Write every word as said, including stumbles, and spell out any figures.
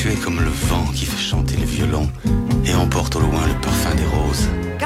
es comme le vent qui fait chanter les violons et emporte au loin le parfum des roses.